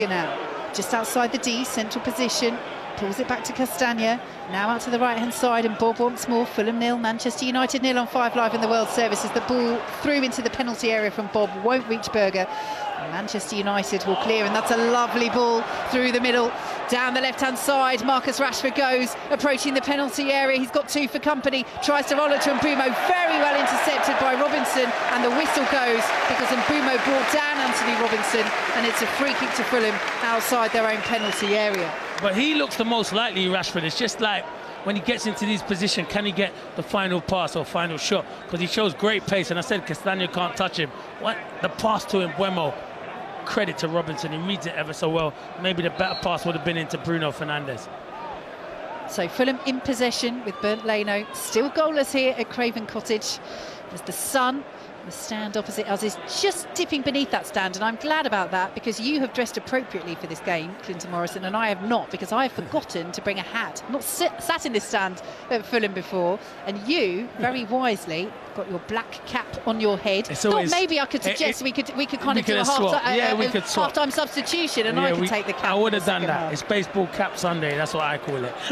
Now, just outside the D, central position, pulls it back to Castagna, now out to the right-hand side, and Bob once more. Fulham 0, Manchester United 0 on 5 Live in the World Service as the ball through into the penalty area from Bob, won't reach Berger. Manchester United will clear, and that's a lovely ball through the middle, down the left-hand side. Marcus Rashford goes, approaching the penalty area. He's got 2 for company, tries to roll it to Mbeumo, very well intercepted by Robinson, and the whistle goes because Mbeumo brought down Anthony Robinson, and it's a free kick to Fulham outside their own penalty area. But he looks the most likely, Rashford. It's just like when he gets into these positions, can he get the final pass or final shot? Because he shows great pace, and I said Castagna can't touch him. What the pass to Mbeumo, credit to Robinson, he reads it ever so well. Maybe the better pass would have been into Bruno Fernandes. So Fulham in possession with Bernd Leno, still goalless here at Craven Cottage as the sun, the stand opposite us, is just dipping beneath that stand, and I'm glad about that because you have dressed appropriately for this game, Clinton Morrison, and I have not, because I have forgotten to bring a hat. I've not sat in this stand at Fulham before, and you very wisely got your black cap on your head. Thought maybe I could suggest we could kind of do a half-time substitution, and I could take the cap. I would have done that. It's baseball cap Sunday. That's what I call it.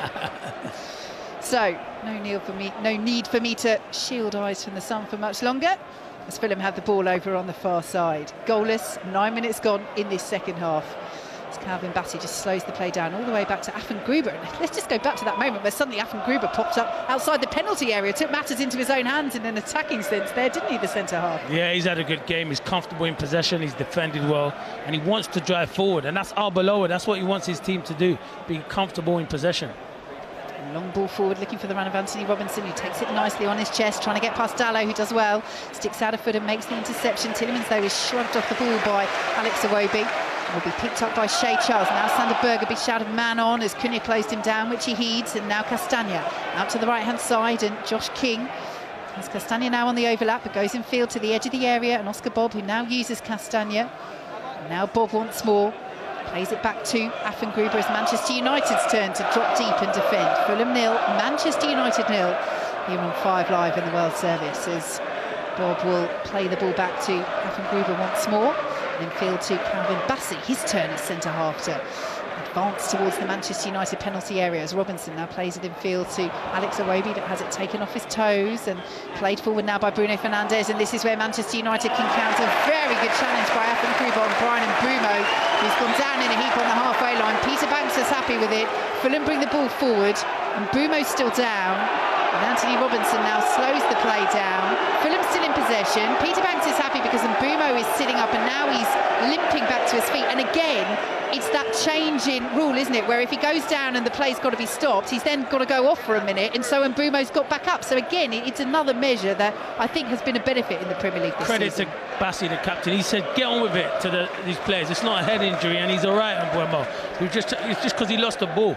So no need for me to shield eyes from the sun for much longer, as Fulham have the ball over on the far side. Goalless, 9 minutes gone in this second half. As Calvin Bassey just slows the play down all the way back to Afan Gruber. Let's just go back to that moment where suddenly Afan Gruber popped up outside the penalty area, took matters into his own hands in an attacking sense there, didn't he, the centre-half? Yeah, he's had a good game. He's comfortable in possession, he's defended well, and he wants to drive forward, and that's Arbeloa. That's what he wants his team to do, be comfortable in possession. Long ball forward, looking for the run of Anthony Robinson, who takes it nicely on his chest, trying to get past Dalot, who does well. Sticks out of foot and makes the interception. Tielemans, though, is shrugged off the ball by Alex Iwobi. Will be picked up by Shea Charles. Now Sander Berge, big shout of man on as Cunha closed him down, which he heeds. And now Castagna out to the right-hand side, and Josh King has Castagna now on the overlap, but goes in field to the edge of the area. And Oscar Bob, who now uses Castagna. And now Bob once more. Plays it back to Afan Gruber as Manchester United's turn to drop deep and defend. Fulham 0, Manchester United 0 here on 5 Live in the World Service, as Bob will play the ball back to Afan Gruber once more. In field to Calvin Bassey, his turn at centre-half to advance towards the Manchester United penalty area, as Robinson now plays it in field to Alex Iwobi, that has it taken off his toes and played forward now by Bruno Fernandes, and this is where Manchester United can counter. Very good challenge by Afan Gruber on Brian Mbeumo, who's gone down in a heap on the halfway line. Peter Banks is happy with it. Fulham bring the ball forward, and Mbeumo's still down, and Anthony Robinson now slows the play down. Fulham still in possession. Peter Banks is happy because Mbeumo is sitting up, and now he's limping back to his feet. And again, it's that change in rule, isn't it, where if he goes down and the play's got to be stopped, he's then got to go off for a minute, and so Mbeumo's got back up. So again, it's another measure that I think has been a benefit in the Premier League this season. Credit to Bassey, the captain. He said, get on with it to these players. It's not a head injury, and he's all right, Mbeumo. It's just because he lost the ball.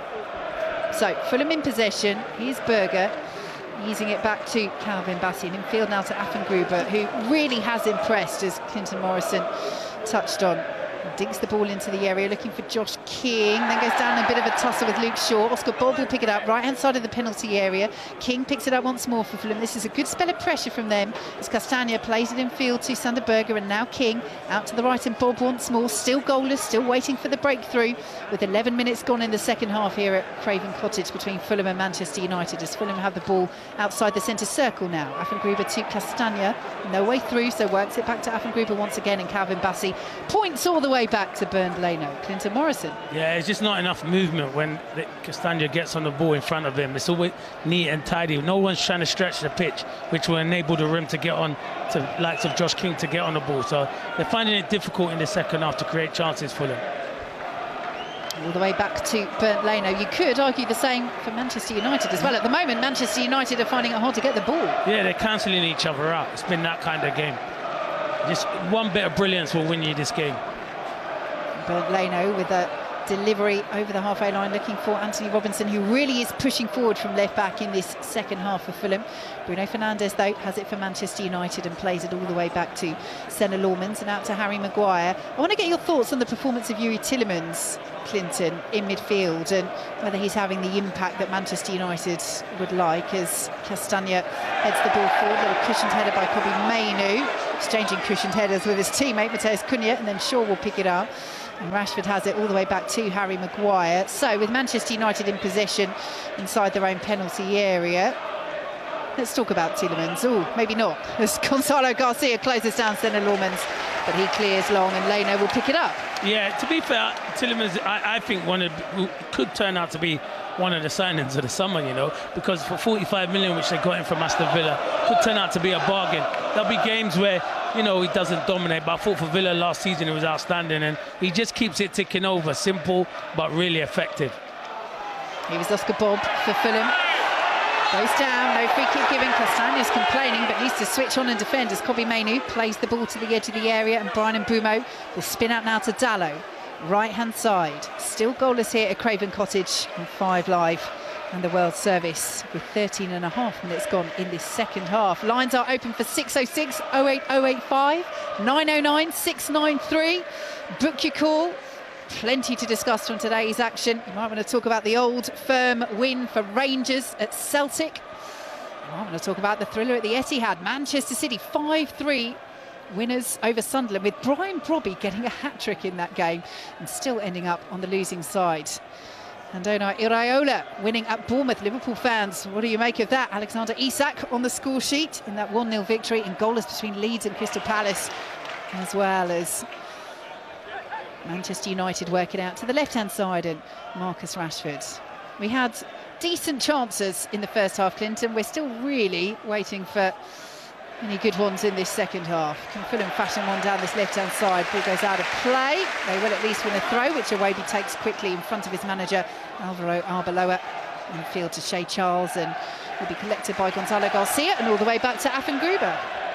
So Fulham in possession. Here's Berger, easing it back to Calvin Bassey, and in field now to Afan Gruber, who really has impressed, as Clinton Morrison touched on. Dinks the ball into the area, looking for Josh King, then goes down in a bit of a tussle with Luke Shaw. Oscar Bob will pick it up, right-hand side of the penalty area. King picks it up once more for Fulham. This is a good spell of pressure from them, as Castagna plays it in field to Sander Berge, and now King out to the right, and Bob once more, still goalless, still waiting for the breakthrough, with 11 minutes gone in the second half here at Craven Cottage between Fulham and Manchester United, as Fulham have the ball outside the centre circle now. Afan Gruber to Castagna, no way through, so works it back to Afan Gruber once again, and Calvin Bassey points all the way back to Bernd Leno. Clinton Morrison. Yeah, it's just not enough movement when Castagna gets on the ball in front of him. It's always neat and tidy. No one's trying to stretch the pitch, which will enable the rim to get on to likes of Josh King to get on the ball. So they're finding it difficult in the second half to create chances for them. All the way back to Bernd Leno. You could argue the same for Manchester United as well. At the moment, Manchester United are finding it hard to get the ball. Yeah, they're cancelling each other out. It's been that kind of game. Just one bit of brilliance will win you this game. Bernd Leno with a delivery over the halfway line, looking for Anthony Robinson, who really is pushing forward from left back in this second half for Fulham. Bruno Fernandes, though, has it for Manchester United and plays it all the way back to Senna Lormans and out to Harry Maguire. I want to get your thoughts on the performance of Youri Tielemans, Clinton, in midfield, and whether he's having the impact that Manchester United would like, as Castagna heads the ball forward. A little cushioned header by Kobbie Mainoo, exchanging cushioned headers with his teammate Matheus Cunha, and then Shaw will pick it up. And Rashford has it all the way back to Harry Maguire. So with Manchester United in possession inside their own penalty area, let's talk about Tielemans. Oh, maybe not, as Gonzalo Garcia closes down Senna Lormans, but he clears long and Leno will pick it up. Yeah, to be fair, Tielemans, I think could turn out to be one of the signings of the summer, you know, because for 45 million, which they got in from Aston Villa, could turn out to be a bargain. There'll be games where, you know, he doesn't dominate, but I thought for Villa last season he was outstanding, and he just keeps it ticking over. Simple, but really effective. Here was Oscar Bob for Fulham. Goes down, no free kick given. Castaño's complaining, but needs to switch on and defend as Kobbie Mainoo plays the ball to the edge of the area, and Bryan Mbeumo will spin out now to Dalot. Right-hand side, still goalless here at Craven Cottage on 5 Live and the World Service, with 13.5 minutes gone in this second half. Lines are open for 606 08085 909 693. Book your call. Plenty to discuss from today's action. You might want to talk about the old firm win for Rangers at Celtic. You might want to talk about the thriller at the Etihad. Manchester City 5-3 winners over Sunderland, with Brian Brobby getting a hat-trick in that game and still ending up on the losing side. And Andoni Iraola winning at Bournemouth. Liverpool fans, what do you make of that? Alexander Isak on the score sheet in that 1-0 victory, and goalless between Leeds and Crystal Palace, as well as Manchester United working out to the left-hand side and Marcus Rashford. We had decent chances in the first half, Clinton. We're still really waiting for any good ones in this second half. Can Fulham fashion one down this left-hand side? Ball goes out of play. They will at least win a throw, which Iwobi takes quickly in front of his manager, Alvaro Arbeloa. In field to Shea Charles, and will be collected by Gonzalo Garcia, and all the way back to Afan Gruber.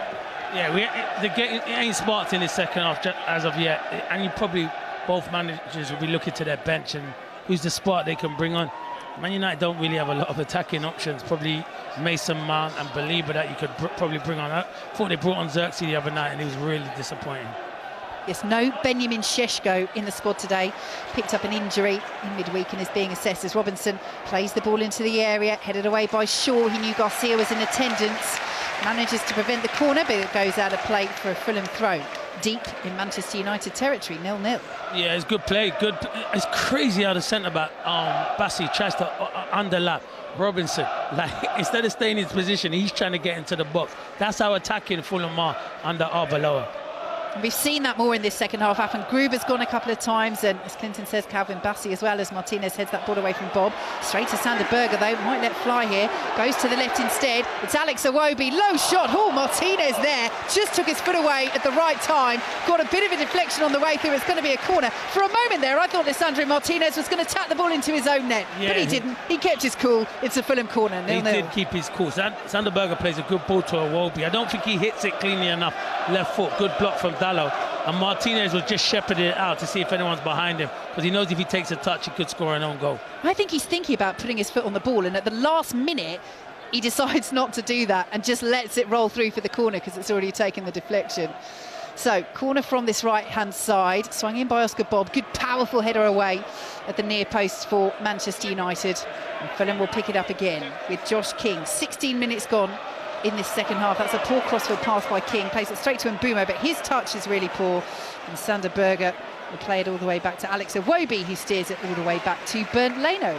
Yeah, it ain't sparked in the second half as of yet, and you probably both managers will be looking to their bench and who's the spark they can bring on. Man United don't really have a lot of attacking options. Probably Mason Mount and Belieber that you could probably bring on. I thought they brought on Xerxes the other night, and he was really disappointing. Yes, no Benjamin Šeško in the squad today. Picked up an injury in midweek and is being assessed as Robinson plays the ball into the area, headed away by Shaw. He knew Garcia was in attendance. Manages to prevent the corner, but it goes out of play for a Fulham throw. Deep in Manchester United territory, 0-0. Yeah, it's good play. Good. It's crazy how the centre-back, Bassi, tries to underlap Robinson. Like, instead of staying in his position, he's trying to get into the box. That's how attacking Fulham are under Arbeloa. We've seen that more in this second half happen. Gruber's gone a couple of times, and as Clinton says, Calvin Bassey as well, as Martinez heads that ball away from Bob. Straight to Sander Berge though, might let fly here. Goes to the left instead. It's Alex Iwobi, low shot. Oh, Martinez there, just took his foot away at the right time. Got a bit of a deflection on the way through. It's going to be a corner. For a moment there, I thought Lisandro Martinez was going to tap the ball into his own net, but he didn't. He kept his cool. It's a Fulham corner. 0-0. He did keep his cool. Sander Berge plays a good ball to Iwobi. I don't think he hits it cleanly enough. Left foot, good block from Dalot. And Martinez was just shepherding it out to see if anyone's behind him, because he knows if he takes a touch, he could score an own goal. I think he's thinking about putting his foot on the ball, and at the last minute, he decides not to do that and just lets it roll through for the corner because it's already taken the deflection. So, corner from this right-hand side, swung in by Oscar Bob. Good, powerful header away at the near post for Manchester United. And Fulham will pick it up again with Josh King. 16 minutes gone in this second half. That's a poor crossfield pass by King, plays it straight to Mbeumo, but his touch is really poor, and Sander Berge will play it all the way back to Alex Iwobi, who steers it all the way back to Bernd Leno.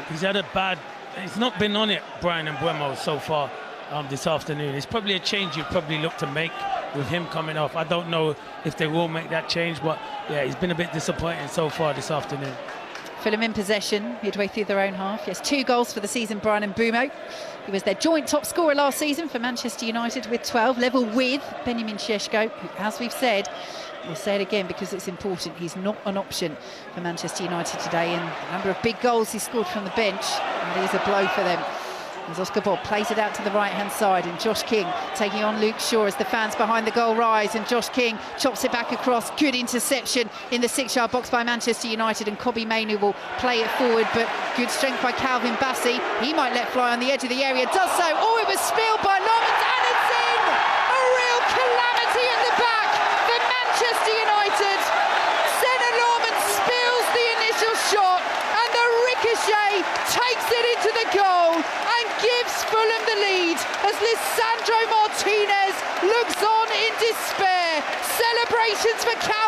He's not been on it, Bryan Mbeumo, so far this afternoon. It's probably a change you'd probably look to make with him coming off. I don't know if they will make that change, but yeah, he's been a bit disappointing so far this afternoon. Fulham in possession midway through their own half. Yes, 2 goals for the season, Bryan Mbeumo. He was their joint top scorer last season for Manchester United with 12, level with Benjamin Šeško, who, as we've said, we'll say it again because it's important, he's not an option for Manchester United today, and the number of big goals he scored from the bench, and it is a blow for them. As Oscar Bob plays it out to the right-hand side, and Josh King taking on Luke Shaw as the fans behind the goal rise, and Josh King chops it back across. Good interception in the 6-yard box by Manchester United, and Kobbie Mainoo will play it forward, but good strength by Calvin Bassey. He might let fly on the edge of the area, does so. Oh, it was spilled by Lormans, and it's in! A real calamity in the back for Manchester United. Senna Lormans spills the initial shot, and the ricochet takes it into the goal and gives Fulham the lead as Lisandro Martinez looks on in despair. Celebrations for Calvin Bassey.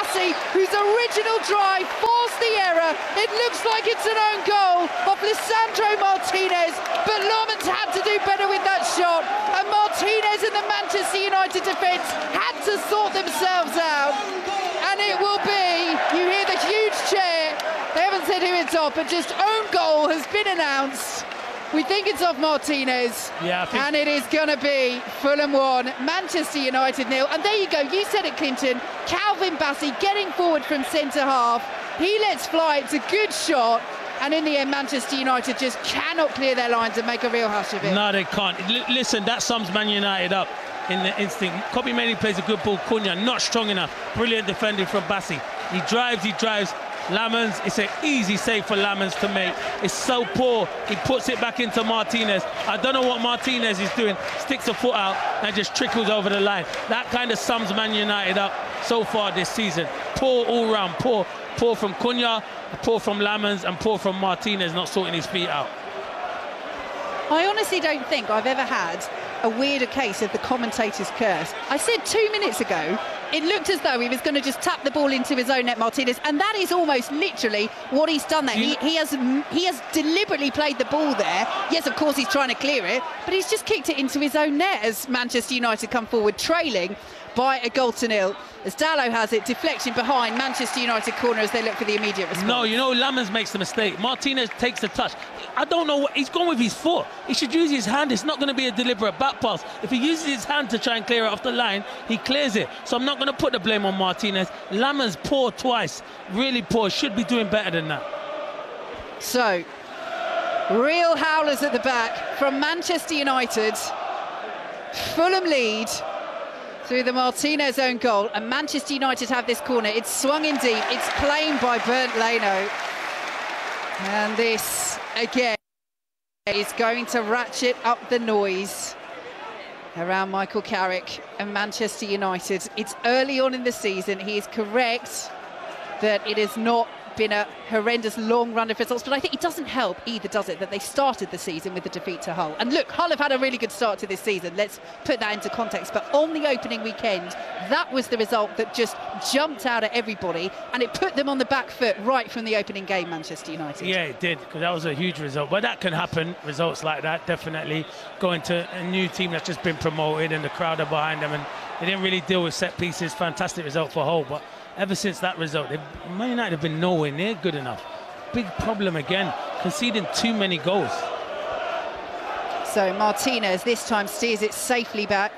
Bassey, whose original drive forced the error. It looks like it's an own goal of Lisandro Martinez, but Lomans had to do better with that shot, and Martinez and the Manchester United defence had to sort themselves out. And it will be, you hear the huge cheer, they haven't said who it's off, but just own goal has been announced. We think it's off Martinez, and it is going to be Fulham 1, Manchester United 0. And there you go, you said it, Clinton. Calvin Bassey getting forward from centre-half. He lets fly, it's a good shot. And in the end, Manchester United just cannot clear their lines and make a real hash of it. No, they can't. Listen, that sums Man United up in the instinct. Kobbie Mainoo plays a good ball. Cunha, not strong enough. Brilliant defending from Bassey. He drives. Lamans, it's an easy save for Lamans to make. It's so poor. He puts it back into Martinez. I don't know what Martinez is doing. Sticks a foot out and just trickles over the line. That kind of sums Man United up so far this season. Poor all round. Poor from Cunha, poor from Lamans, and poor from Martinez not sorting his feet out. I honestly don't think I've ever had a weirder case of the commentator's curse. I said 2 minutes ago, it looked as though he was going to just tap the ball into his own net, Martinez, and that is almost literally what he's done there. He has deliberately played the ball there. Yes, of course, he's trying to clear it, but he's just kicked it into his own net as Manchester United come forward, trailing by a goal to nil. As Dalot has it, deflection behind Manchester United corner as they look for the immediate response. No, you know, Lamans makes the mistake. Martinez takes the touch. I don't know what he's gone with his foot. He should use his hand. It's not going to be a deliberate back pass. If he uses his hand to try and clear it off the line, he clears it. So I'm not going to put the blame on Martinez. Lamans poor twice, really poor. Should be doing better than that. So, real howlers at the back from Manchester United. Fulham lead through the Martinez own goal, and Manchester United have this corner. It's swung in deep, it's claimed by Bernd Leno, and this again is going to ratchet up the noise around Michael Carrick and Manchester United. It's early on in the season. He is correct that it has not been a horrendous long run of results, but I think it doesn't help either, does it, that they started the season with the defeat to Hull. And look, Hull have had a really good start to this season, let's put that into context, but on the opening weekend, that was the result that just jumped out at everybody, and it put them on the back foot right from the opening game, Manchester United. Yeah, it did, because that was a huge result, but that can happen, results like that, definitely. Going to a new team that's just been promoted and the crowd are behind them, and they didn't really deal with set pieces. Fantastic result for Hull, but ever since that result, Man United have been nowhere near good enough. Big problem again, conceding too many goals. So Martinez this time steers it safely back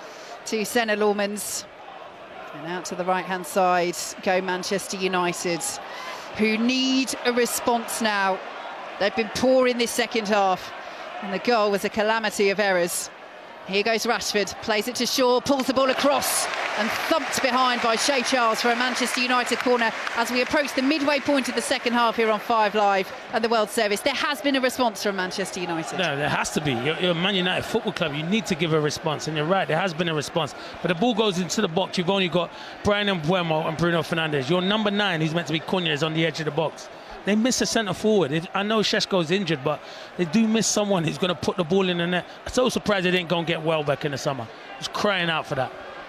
to Senna Lomans. And out to the right-hand side go Manchester United, who need a response now. They've been poor in this second half, and the goal was a calamity of errors. Here goes Rashford, plays it to Shaw, pulls the ball across and thumped behind by Shea Charles for a Manchester United corner as we approach the midway point of the second half here on 5 Live and the World Service. There has been a response from Manchester United. No, there has to be. You're a Man United football club. You need to give a response, and you're right, there has been a response. But the ball goes into the box. You've only got Bryan Mbeumo and Bruno Fernandes. Your number 9, who's meant to be Cunha, is on the edge of the box. They miss a centre forward. I know Šeško's injured, but they do miss someone who's going to put the ball in the net. I'm so surprised they didn't go and get Welbeck in the summer. Just crying out for that.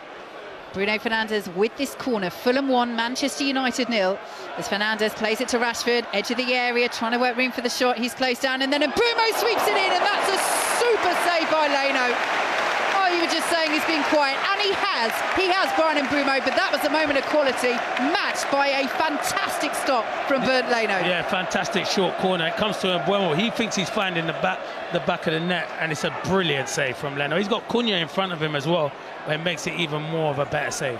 Bruno Fernandes with this corner. Fulham 1, Manchester United 0. As Fernandes plays it to Rashford, edge of the area, trying to work room for the shot. He's closed down, and then Mbeumo sweeps it in, and that's a super save by Leno. Oh, you were just saying he's been quiet, and he has Bryan Mbeumo, but that was a moment of quality, matched by a fantastic stop from Bernd Leno. Yeah, fantastic short corner. It comes to Mbeumo. He thinks he's finding the back of the net, and it's a brilliant save from Leno. He's got Cunha in front of him as well, where it makes it even more of a better save.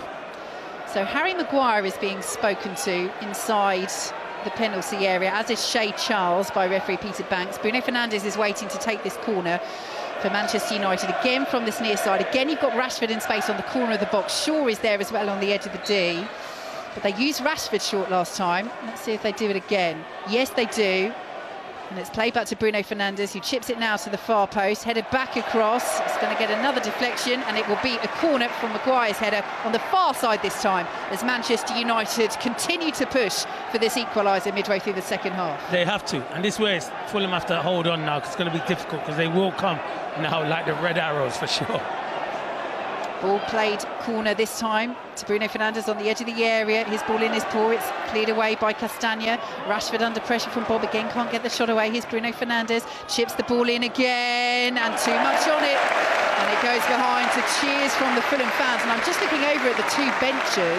So Harry Maguire is being spoken to inside the penalty area, as is Shea Charles by referee Peter Banks. Bruno Fernandes is waiting to take this corner for Manchester United again from this near side. Again, you've got Rashford in space on the corner of the box. Shaw is there as well on the edge of the D, but they used Rashford short last time. Let's see if they do it again. Yes, they do. And it's played back to Bruno Fernandes, who chips it now to the far post, headed back across. It's going to get another deflection, and it will be a corner from Maguire's header on the far side this time, as Manchester United continue to push for this equaliser midway through the second half. They have to, and this way Fulham have to hold on now, because it's going to be difficult, because they will come now like the red arrows for sure. Ball played corner this time to Bruno Fernandes on the edge of the area. His ball in his paw, it's cleared away by Castagna. Rashford under pressure from Bob again, can't get the shot away. Here's Bruno Fernandes, chips the ball in again, and too much on it. And it goes behind to cheers from the Fulham fans. And I'm just looking over at the two benches.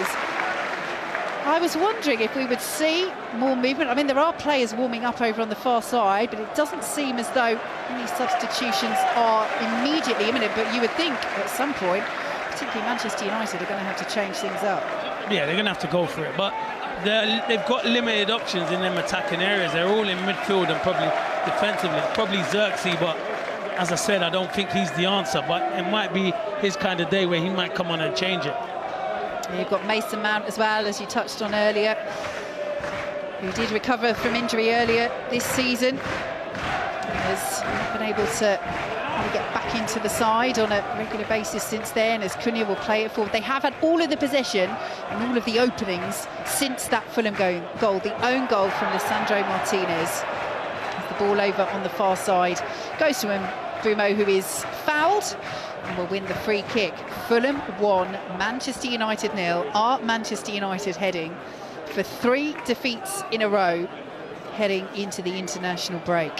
I was wondering if we would see more movement. I mean, there are players warming up over on the far side, but it doesn't seem as though any substitutions are immediately imminent. But you would think at some point, particularly Manchester United, are going to have to change things up. Yeah, they're going to have to go for it. But they've got limited options in them attacking areas. They're all in midfield and probably defensively. Probably Xerxes, but as I said, I don't think he's the answer. But it might be his kind of day where he might come on and change it. You've got Mason Mount as well, as you touched on earlier, who did recover from injury earlier this season. Has been able to really get back into the side on a regular basis since then, as Cunha will play it forward. They have had all of the possession and all of the openings since that Fulham goal, the own goal from Lisandro Martinez. The ball over on the far side goes to Mbeumo, who is fouled, and will win the free kick. Fulham 1, Manchester United 0. Are Manchester United heading for 3 defeats in a row heading into the international break?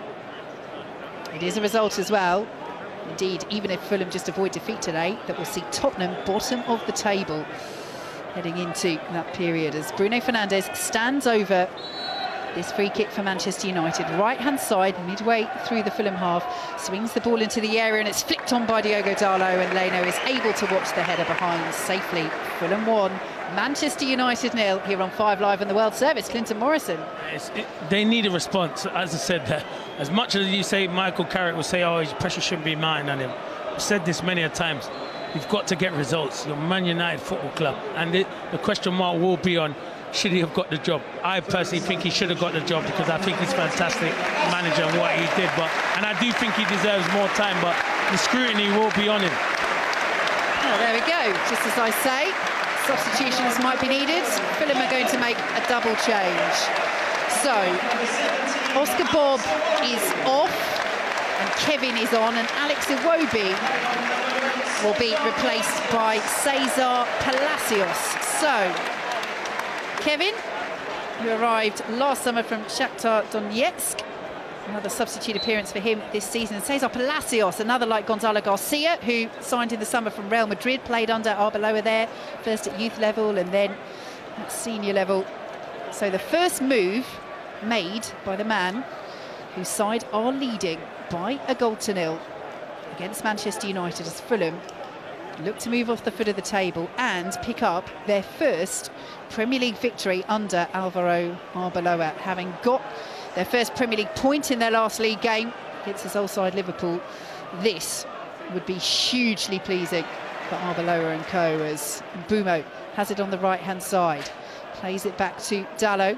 It is a result as well, indeed, even if Fulham just avoid defeat today, that will see Tottenham bottom of the table heading into that period, as Bruno Fernandes stands over this free kick for Manchester United, right-hand side, midway through the Fulham half, swings the ball into the area and it's flicked on by Diogo Dalot, and Leno is able to watch the header behind safely. Fulham 1, Manchester United 0 here on 5 Live on the World Service. Clinton Morrison. They need a response, as I said there. As much as you say, Michael Carrick will say, oh, his pressure shouldn't be mounting on him. I've said this many a times. You've got to get results. You're Man United Football Club. And the question mark will be on, should he have got the job? I personally think he should have got the job, because I think he's a fantastic manager and what he did. And I do think he deserves more time, but the scrutiny will be on him. Well, there we go. Just as I say, substitutions might be needed. Fulham are going to make a double change. So, Oscar Bob is off and Kevin is on, and Alex Iwobi will be replaced by Cesar Palacios. So, Kevin, who arrived last summer from Shakhtar Donetsk, another substitute appearance for him this season. Cesar Palacios, another like Gonzalo Garcia, who signed in the summer from Real Madrid, played under Arbeloa there, first at youth level and then at senior level. So the first move made by the man whose side are leading by a goal to nil against Manchester United, as Fulham look to move off the foot of the table and pick up their first Premier League victory under Alvaro Arbeloa, having got their first Premier League point in their last league game against his old side Liverpool. This would be hugely pleasing for Arbeloa and co, as Mbeumo has it on the right-hand side, plays it back to Dalot.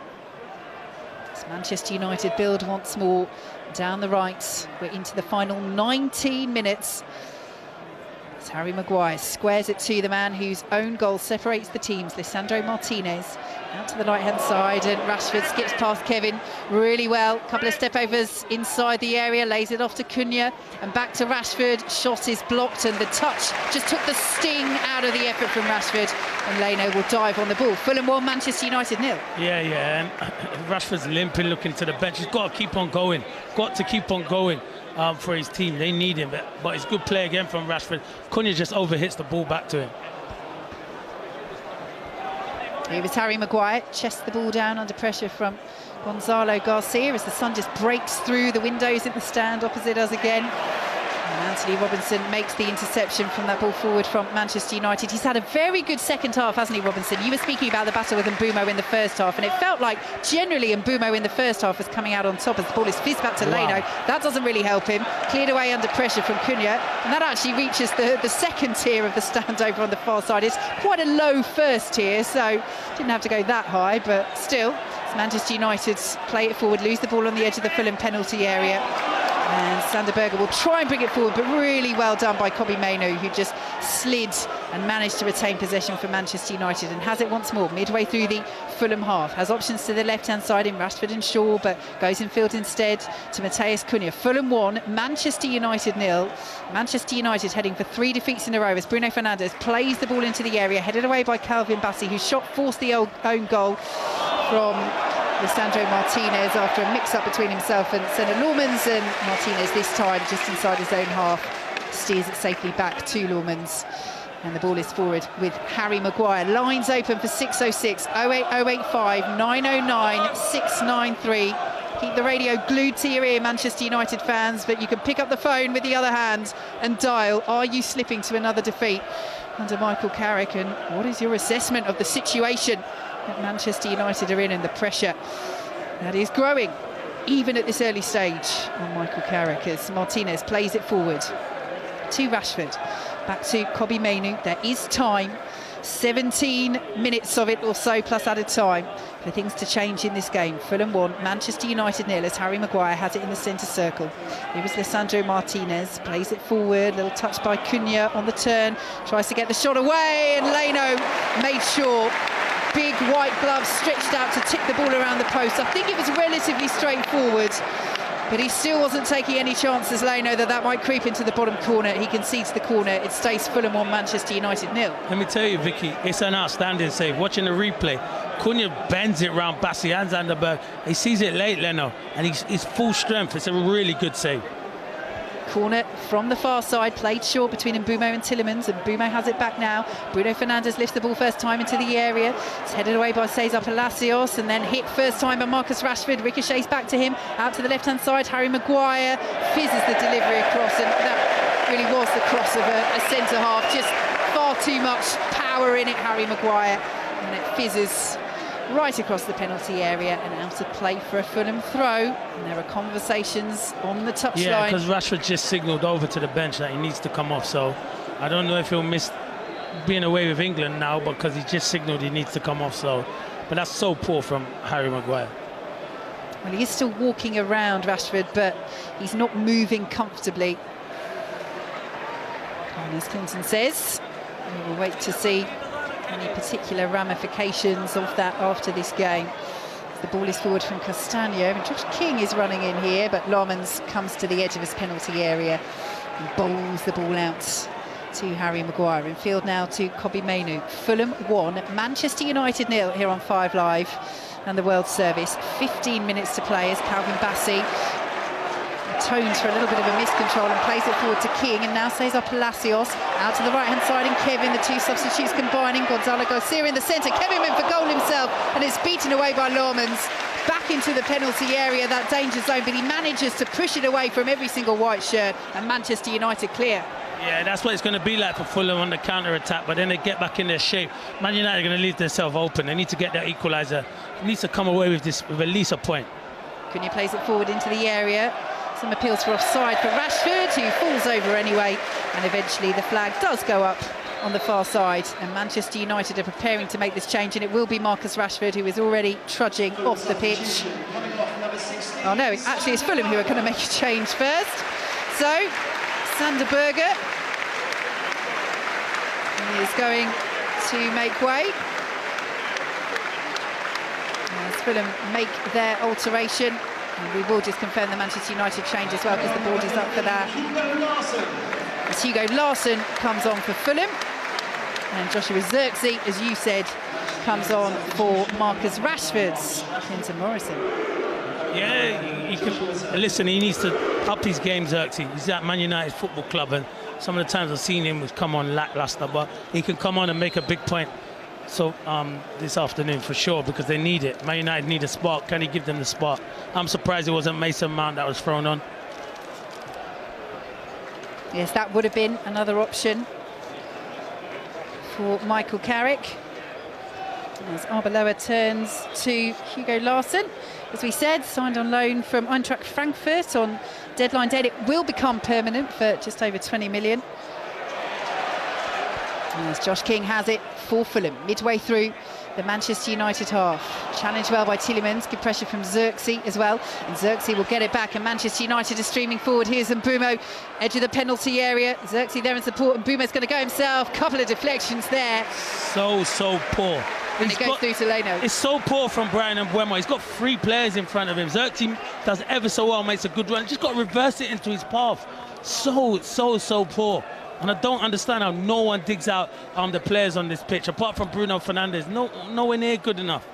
As Manchester United build once more down the right. We're into the final 19 minutes. Harry Maguire squares it to the man whose own goal separates the teams, Lisandro Martinez, out to the right-hand side, and Rashford skips past Kevin really well. Couple of step-overs inside the area, lays it off to Cunha, and back to Rashford. Shot is blocked, and the touch just took the sting out of the effort from Rashford, and Leno will dive on the ball. Fulham 1, Manchester United 0. Yeah, and Rashford's limping, looking to the bench. He's got to keep on going, for his team. They need him, but it's good play again from Rashford. Cunha just overhits the ball back to him. Here was Harry Maguire, chests the ball down under pressure from Gonzalo Garcia as the sun just breaks through the windows in the stand opposite us again. And Anthony Robinson makes the interception from that ball forward from Manchester United. He's had a very good second half, hasn't he, Robinson? You were speaking about the battle with Mbeumo in the first half, and it felt like generally Mbeumo in the first half was coming out on top as the ball is fizzed back to Leno. That doesn't really help him. Cleared away under pressure from Cunha, and that actually reaches the second tier of the stand over on the far side. It's quite a low first tier, so didn't have to go that high, but still, Manchester United play it forward, lose the ball on the edge of the Fulham penalty area. And Sander Berge will try and bring it forward, but really well done by Kobbie Mainoo, who just slid and managed to retain possession for Manchester United, and has it once more midway through the Fulham half. Has options to the left-hand side in Rashford and Shaw, but goes in field instead to Matheus Cunha. Fulham 1, Manchester United 0. Manchester United heading for 3 defeats in a row as Bruno Fernandes plays the ball into the area, headed away by Calvin Bassey, whose shot forced the own goal from Lisandro Martinez after a mix-up between himself and Senna Lourmans, and Martinez this time just inside his own half steers it safely back to Lourmans, and the ball is forward with Harry Maguire. Lines open for 606 08085 909 693. Keep the radio glued to your ear, Manchester United fans, but you can pick up the phone with the other hand and dial. Are you slipping to another defeat under Michael Carrick, and what is your assessment of the situation that Manchester United are in and the pressure that is growing even at this early stage on Michael Carrick as Martinez plays it forward to Rashford, back to Kobbie Mainoo. There is time, 17 minutes of it or so plus added time for things to change in this game. Fulham 1, Manchester United 0 as Harry Maguire has it in the centre circle. It was Lisandro Martinez, plays it forward, little touch by Cunha on the turn, tries to get the shot away, and Leno made sure. Big white gloves stretched out to tip the ball around the post. I think it was relatively straightforward, but he still wasn't taking any chances, Leno, that might creep into the bottom corner. He concedes the corner. It stays Fulham 1, Manchester United 0. Let me tell you, Vicky, it's an outstanding save. Watching the replay, Cunha bends it round Bassey and Zanderberg. He sees it late, Leno, and he's full strength. It's a really good save. Corner from the far side, played short between Mbeumo and Tielemans, and Mbeumo has it back now. Bruno Fernandes lifts the ball first time into the area. It's headed away by Cesar Palacios and then hit first time by Marcus Rashford. Ricochets back to him, out to the left-hand side. Harry Maguire fizzes the delivery across, and that really was the cross of a centre-half. Just far too much power in it, Harry Maguire, and it fizzes right across the penalty area and out of play for a Fulham throw. And there are conversations on the touchline. Yeah, because Rashford just signalled over to the bench that he needs to come off, so I don't know if he'll miss being away with England now because he just signalled he needs to come off. So, but that's so poor from Harry Maguire. Well, he is still walking around, Rashford, but he's not moving comfortably. And as Clinton says, we will wait to see any particular ramifications of that after this game. The ball is forward from Castagne, and Josh King is running in here, but Lourmans comes to the edge of his penalty area and bowls the ball out to Harry Maguire. In field now to Kobbie Mainoo. Fulham 1, Manchester United 0 here on 5 Live and the World Service. 15 minutes to play as Calvin Bassey atones for a little bit of a miscontrol and plays it forward to King, and now Cesar Palacios out to the right hand side, and Kevin, the two substitutes combining. Gonzalo Garcia in the centre, Kevin went for goal himself, and it's beaten away by Lourmans. Back into the penalty area, that danger zone, but he manages to push it away from every single white shirt, and Manchester United clear. Yeah, that's what it's going to be like for Fulham on the counter-attack, but then they get back in their shape. Man United are going to leave themselves open. They need to get that equaliser. He needs to come away with this with at least a point. Cunha plays it forward into the area. Some appeals for offside for Rashford, who falls over anyway, and eventually the flag does go up on the far side, and Manchester United are preparing to make this change, and it will be Marcus Rashford, who is already trudging off the pitch. Oh no, actually it's Fulham who are going to make a change first. So Sander Berge is going to make way as Fulham make their alteration. And we will just confirm the Manchester United change as well, because the board is up for that. As Hugo Larsson comes on for Fulham, and Joshua Zirkzee, as you said, comes on for Marcus Rashford's Clinton Morrison. Yeah, he can listen. He needs to up his game, Zirkzee. He's at Man United Football Club, and some of the times I've seen him come on lackluster, but he can come on and make a big point. So this afternoon for sure, because they need it. Man United need a spark. Can he give them the spark? I'm surprised it wasn't Mason Mount that was thrown on. Yes, that would have been another option for Michael Carrick. As Arbeloa turns to Hugo Larsson, as we said, signed on loan from Eintracht Frankfurt on deadline date. It will become permanent for just over 20 million. As Josh King has it for Fulham, midway through the Manchester United half. Challenged well by Tielemans, good pressure from Xerxes as well. And Xerxes will get it back, and Manchester United is streaming forward. Here's Mbeumo, edge of the penalty area. Xerxes there in support, and Mbeumo's going to go himself. Couple of deflections there. So poor. And it goes through to Leno. It's so poor from Bryan Mbeumo. He's got 3 players in front of him. Xerxes does ever so well, makes a good run. Just got to reverse it into his path. So poor. And I don't understand how no one digs out the players on this pitch, apart from Bruno Fernandes. Nowhere near good enough.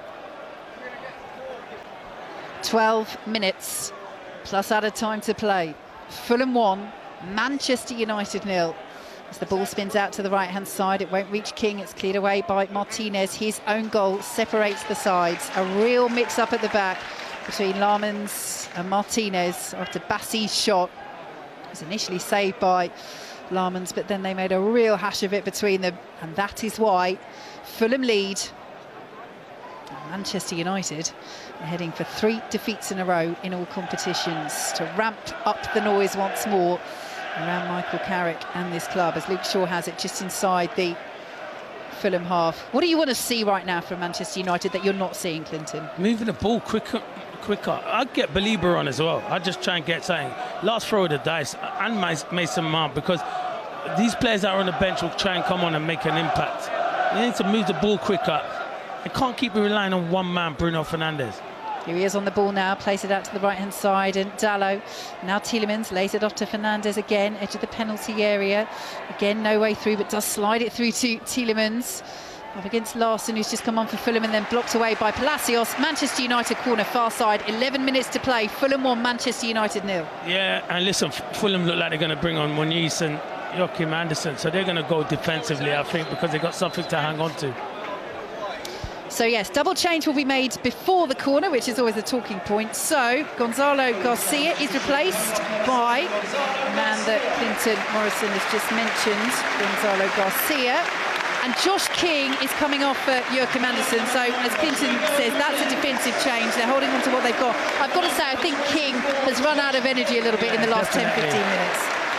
12 minutes plus added time to play. Fulham 1, Manchester United 0. As the ball spins out to the right-hand side, it won't reach King. It's cleared away by Martinez. His own goal separates the sides. A real mix-up at the back between Laarmans and Martinez after Bassi's shot. It was initially saved by Laarmans, but then they made a real hash of it between them, and that is why Fulham lead. Manchester United are heading for 3 defeats in a row in all competitions to ramp up the noise once more around Michael Carrick and this club, as Luke Shaw has it just inside the Fulham half. What do you want to see right now from Manchester United that you're not seeing, Clinton? Moving the ball quicker. I'd get Belieber on as well. I'd just try and get something. Last throw of the dice, and Mason Mount, because these players that are on the bench will try and come on and make an impact. You need to move the ball quicker. You can't keep relying on one man, Bruno Fernandes. Here he is on the ball now, plays it out to the right-hand side, and Dalot. Now Tielemans lays it off to Fernandes again, edge of the penalty area. Again, no way through, but does slide it through to Tielemans. Up against Larson, who's just come on for Fulham, and then blocked away by Palacios. Manchester United corner, far side, 11 minutes to play. Fulham 1, Manchester United 0. Yeah, and listen, Fulham look like they're going to bring on Muniz and Joachim Andersen, so they're going to go defensively, I think, because they've got something to hang on to. So yes, double change will be made before the corner, which is always a talking point. So Gonzalo Garcia is replaced by the man that Clinton Morrison has just mentioned, Gonzalo Garcia. And Josh King is coming off for Joachim Andersen. So as Clinton says, that's a defensive change. They're holding on to what they've got. I've got to say, I think King has run out of energy a little bit in the last 10-15 minutes.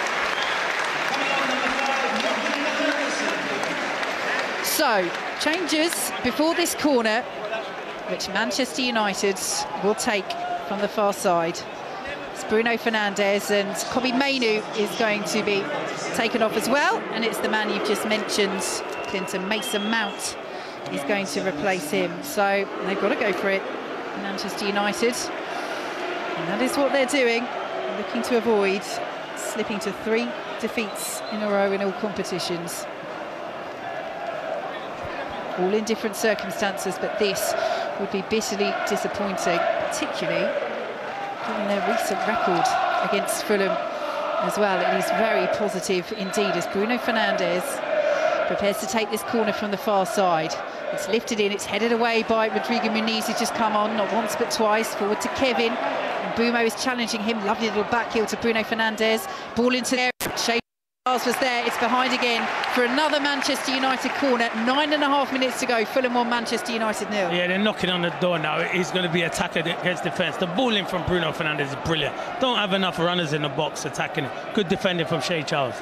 So, changes before this corner, which Manchester United will take from the far side. It's Bruno Fernandes, and Kobbie Mainoo is going to be taken off as well. And it's the man you've just mentioned, Clinton, Mason Mount, is going to replace him. So they've got to go for it, Manchester United. And that is what they're doing, looking to avoid slipping to 3 defeats in a row in all competitions. All in different circumstances, but this would be bitterly disappointing, particularly given their recent record against Fulham as well. It is very positive indeed as Bruno Fernandes prepares to take this corner from the far side. It's lifted in, it's headed away by Rodrigo Muniz, who's just come on, not once but twice, forward to Kevin. And Mbeumo is challenging him, lovely little back heel to Bruno Fernandes. Ball into there, was there, it's behind again for another Manchester United corner. 9.5 minutes to go. Fulham 1, Manchester United 0. Yeah, they're knocking on the door now. It's going to be attack against defence. The ball in from Bruno Fernandes is brilliant. Don't have enough runners in the box attacking it. Good defending from Shea Charles.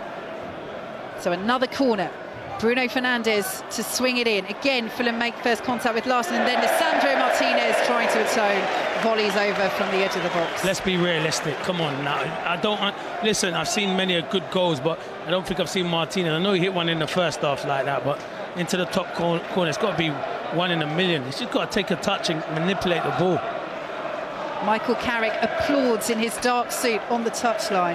So another corner. Bruno Fernandes to swing it in. Again, Fulham make first contact with Larson, and then Lisandro Martinez trying to atone. Volleys over from the edge of the box. Let's be realistic. Come on now. Listen, I've seen many good goals, but I don't think I've seen Martinez. I know he hit one in the first half like that, but into the top corner, it's got to be 1 in a million. He's just got to take a touch and manipulate the ball. Michael Carrick applauds in his dark suit on the touchline.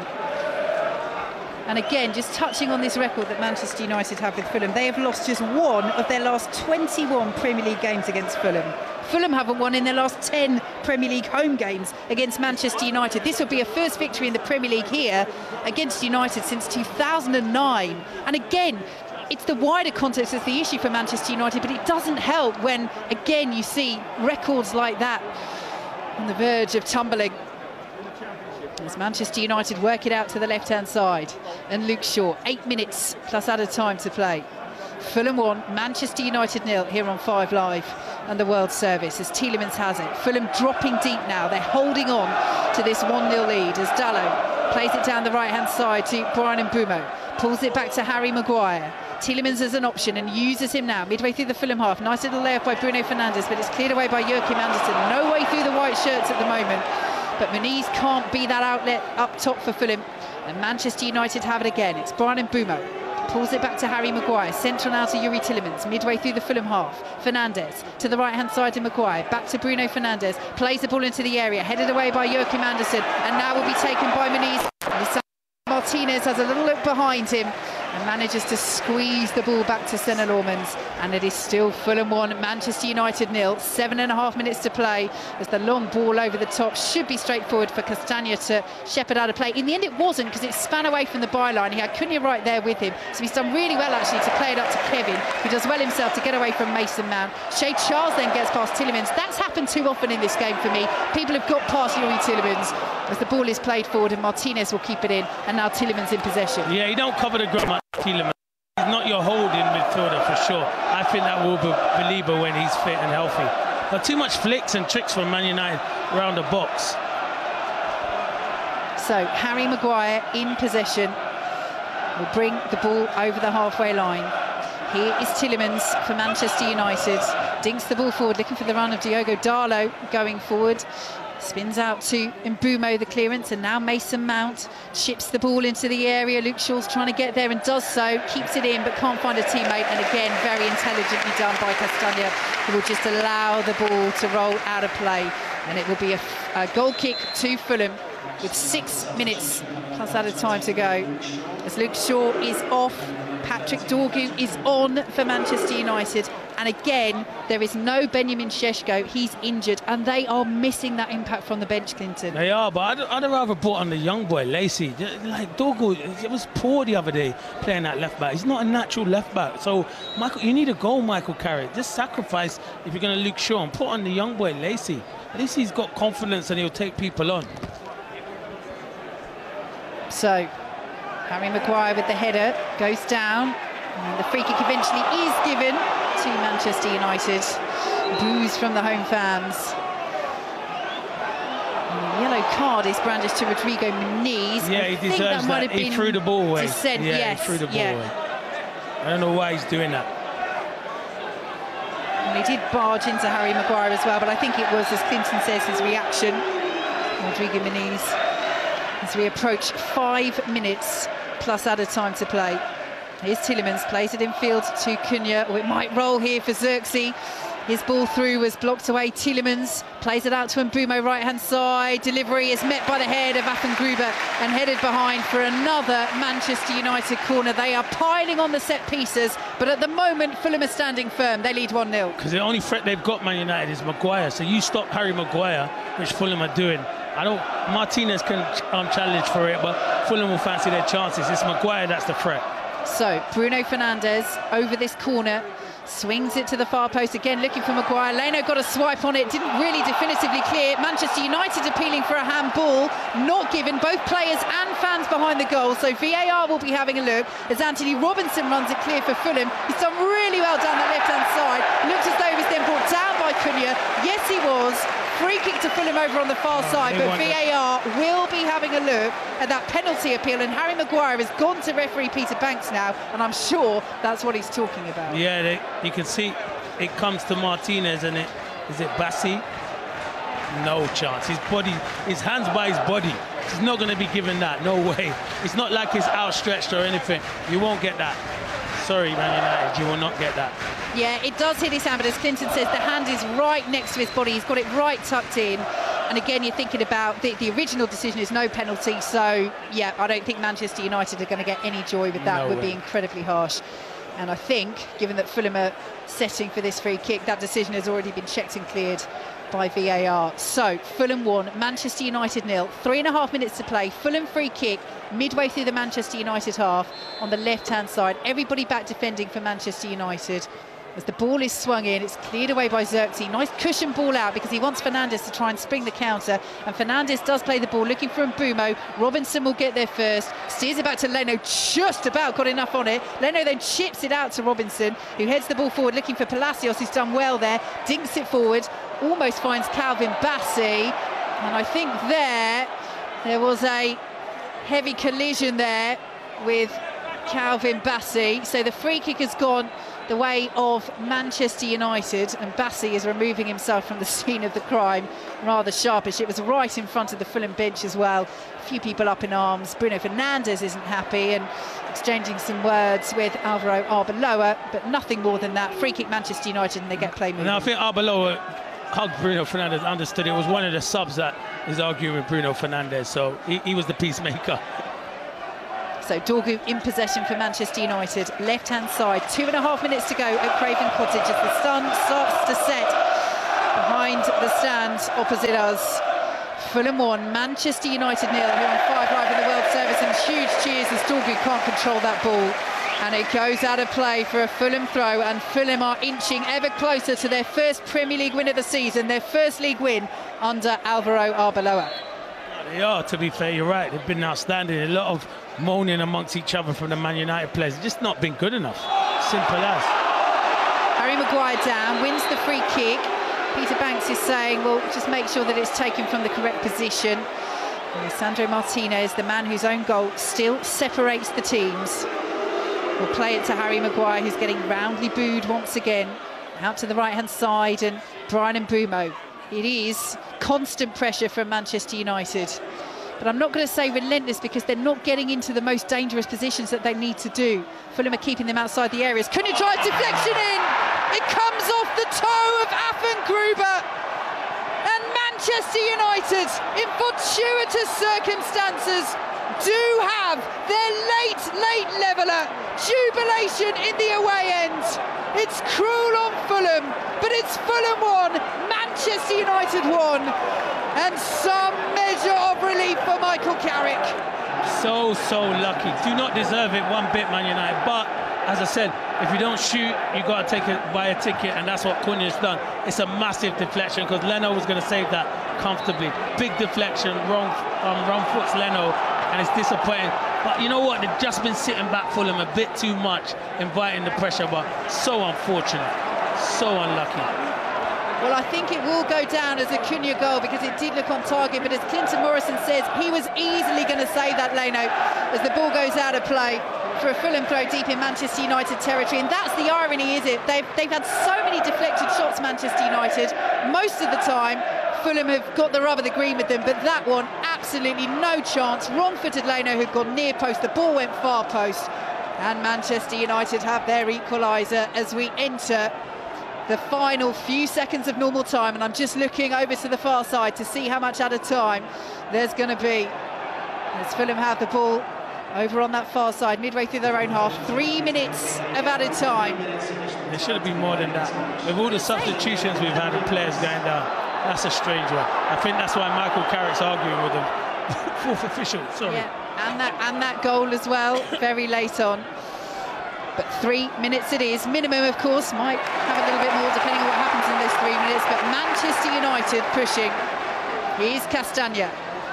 And again, just touching on this record that Manchester United have with Fulham, they have lost just 1 of their last 21 Premier League games against Fulham. Fulham haven't won in their last 10 Premier League home games against Manchester United. This will be a first victory in the Premier League here against United since 2009. And again, it's the wider context that's the issue for Manchester United, but it doesn't help when, again, you see records like that on the verge of tumbling. As Manchester United work it out to the left-hand side. And Luke Shaw, 8 minutes plus added time to play. Fulham 1, Manchester United 0 here on 5 Live and the World Service as Tielemans has it. Fulham dropping deep now. They're holding on to this 1-0 lead as Dalot plays it down the right-hand side to Bryan Mbeumo. Pulls it back to Harry Maguire. Tielemans as an option and uses him now, midway through the Fulham half. Nice little layup by Bruno Fernandes, but it's cleared away by Joachim Andersen. No way through the white shirts at the moment. But Muniz can't be that outlet up top for Fulham. And Manchester United have it again. It's Bryan Mbeumo. Pulls it back to Harry Maguire. Central now to Youri Tielemans. Midway through the Fulham half. Fernandes to the right-hand side to Maguire. Back to Bruno Fernandes. Plays the ball into the area. Headed away by Joachim Andersen. And now will be taken by Muniz. Martinez has a little look behind him and manages to squeeze the ball back to Senna Lormans, and it is still Fulham 1, Manchester United 0. 7.5 minutes to play as the long ball over the top should be straightforward for Castagna to shepherd out of play. In the end it wasn't, because it span away from the byline. He had Cunha right there with him, so he's done really well actually to play it up to Kevin, who does well himself to get away from Mason Mount. Shea Charles then gets past Tielemans. That's happened too often in this game for me. People have got past Youri Tielemans as the ball is played forward, and Martinez will keep it in, and now Tielemans in possession. Yeah, you don't cover the ground, Tielemans. He's not your holding midfielder for sure. I think that will be Belieber when he's fit and healthy. But too much flicks and tricks from Man United around the box. So Harry Maguire in possession will bring the ball over the halfway line. Here is Tielemans for Manchester United. Dinks the ball forward, looking for the run of Diogo Dalot going forward. Spins out to Mbeumo, the clearance, and now Mason Mount chips the ball into the area. Luke Shaw's trying to get there and does so, keeps it in but can't find a teammate, and again very intelligently done by Castagna, who will just allow the ball to roll out of play, and it will be a goal kick to Fulham with 6 minutes plus added time to go. As Luke Shaw is off, Patrick Dorgu is on for Manchester United, and again there is no Benjamin Šeško. He's injured, and they are missing that impact from the bench, Clinton. They are, but I'd rather brought on the young boy Lacey. Like Dorgu, it was poor the other day playing that left back. He's not a natural left back, so Michael, you need a goal, Michael Carrick. Just sacrifice if you're going to Luke Shaw and put on the young boy Lacey. At least he's got confidence and he'll take people on. So Harry Maguire with the header goes down, and the free kick eventually is given to Manchester United. Boos from the home fans. And the yellow card is brandished to Rodrigo Muniz. Yeah, he deserves that. He threw the ball away. Dissent, yeah, yes, he threw the ball away. I don't know why he's doing that. And he did barge into Harry Maguire as well, but I think it was, as Clinton says, his reaction. Rodrigo Muniz, as we approach 5 minutes plus added time to play. Here's Tielemans, plays it in field to Cunha. Oh, it might roll here for Xerxes. His ball through was blocked away. Tielemans plays it out to Mbeumo, right-hand side. Delivery is met by the head of Affengruber and headed behind for another Manchester United corner. They are piling on the set pieces, but at the moment Fulham are standing firm. They lead 1-0. Because the only threat they've got, Man United, is Maguire. So you stop Harry Maguire, which Fulham are doing. Martinez can challenge for it, but Fulham will fancy their chances. It's Maguire that's the threat. So Bruno Fernandes over this corner, swings it to the far post again, looking for Maguire. Leno got a swipe on it, didn't really definitively clear. Manchester United appealing for a handball, not given. Both players and fans behind the goal, so VAR will be having a look as Anthony Robinson runs it clear for Fulham. He's done really well down the left-hand side. Looks as though he was then brought down by Cunha. Yes, he was. Free kick to Fulham over on the far side, but VAR will be having a look at that penalty appeal, and Harry Maguire has gone to referee Peter Banks now, and I'm sure that's what he's talking about. Yeah, you can see it comes to Martinez, and is it Bassi? No chance. His hands by his body. He's not going to be given that. No way. It's not like it's outstretched or anything. You won't get that. Sorry, Man United, you will not get that. Yeah, it does hit his hand, but as Clinton says, the hand is right next to his body. He's got it right tucked in. And again, you're thinking about the original decision is no penalty. So, yeah, I don't think Manchester United are going to get any joy with that. It would be incredibly harsh. And I think, given that Fulham are setting for this free kick, that decision has already been checked and cleared by VAR. So, Fulham 1, Manchester United 0. 3.5 minutes to play. Fulham free kick midway through the Manchester United half on the left-hand side. Everybody back defending for Manchester United. As the ball is swung in, it's cleared away by Xerxes. Nice cushion ball out because he wants Fernandes to try and spring the counter. And Fernandes does play the ball, looking for Mbeumo. Robinson will get there first. Steers it back to Leno, just about got enough on it. Leno then chips it out to Robinson, who heads the ball forward, looking for Palacios, who's done well there. Dinks it forward, almost finds Calvin Bassey. And I think there was a heavy collision there with Calvin Bassey. So the free kick has gone the way of Manchester United, and Bassey is removing himself from the scene of the crime rather sharpish. It was right in front of the Fulham bench as well. A few people up in arms. Bruno Fernandes isn't happy and exchanging some words with Alvaro Arbeloa, but nothing more than that. Free kick Manchester United, and they get play moving. Now I think Arbeloa hugged Bruno Fernandes, understood it was one of the subs that is arguing with Bruno Fernandes, so he was the peacemaker. So Dorgu in possession for Manchester United, left-hand side, 2.5 minutes to go at Craven Cottage as the sun starts to set behind the stand opposite us. Fulham 1, Manchester United 0 here on 5 Live in the World Service, and huge cheers as Dorgu can't control that ball. And it goes out of play for a Fulham throw, and Fulham are inching ever closer to their first Premier League win of the season, their first league win under Alvaro Arbeloa. They are, to be fair, you're right. They've been outstanding. A lot of moaning amongst each other from the Man United players. It's just not been good enough. Simple as. Harry Maguire down, wins the free kick. Peter Banks is saying, well, just make sure that it's taken from the correct position. And Sandro Martinez, the man whose own goal still separates the teams, will play it to Harry Maguire, who's getting roundly booed once again. Out to the right-hand side, and Bryan Mbeumo. It is constant pressure from Manchester United. But I'm not going to say relentless, because they're not getting into the most dangerous positions that they need to do. Fulham are keeping them outside the areas. Cunha drive deflection in! It comes off the toe of Afan Gruber. And Manchester United, in fortuitous circumstances, do have their late leveller. Jubilation in the away end. It's cruel on Fulham, but it's Fulham 1, Manchester United 1, and some measure of relief for Michael Carrick. So lucky. Do not deserve it one bit, Man United. But as I said, if you don't shoot, you got to buy a ticket, and that's what Cunha's done. It's a massive deflection, because Leno was going to save that comfortably. Big deflection, wrong foot's Leno, and it's disappointing. But you know what? They've just been sitting back Fulham a bit too much, inviting the pressure, but so unfortunate, so unlucky. Well, I think it will go down as a Cunha goal, because it did look on target, but as Clinton Morrison says, he was easily going to save that, Leno, as the ball goes out of play for a Fulham throw deep in Manchester United territory. And that's the irony, is it? They've had so many deflected shots, Manchester United. Most of the time, Fulham have got the rub of the green with them, but that one, absolutely no chance. Wrong-footed Leno who'd gone near post, the ball went far post, and Manchester United have their equaliser as we enter the final few seconds of normal time. And I'm just looking over to the far side to see how much added time there's going to be, as Fulham have the ball over on that far side, midway through their own half. 3 minutes of added time. There should have been more than that. With all the substitutions we've had and players going down, that's a strange one. I think that's why Michael Carrick's arguing with them. Fourth official, sorry. Yeah, and that goal as well, very late on. But 3 minutes it is. Minimum, of course, might have a little bit more depending on what happens in those 3 minutes. But Manchester United pushing. Here's Castagna.